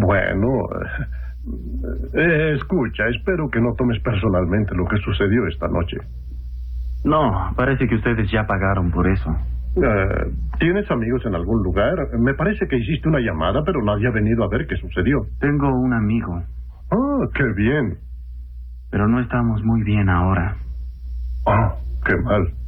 Bueno, escucha, espero que no tomes personalmente lo que sucedió esta noche. No, parece que ustedes ya pagaron por eso. ¿Tienes amigos en algún lugar? Me parece que hiciste una llamada, pero nadie ha venido a ver qué sucedió. Tengo un amigo. Ah, qué bien. Pero no estamos muy bien ahora. Ah, qué mal.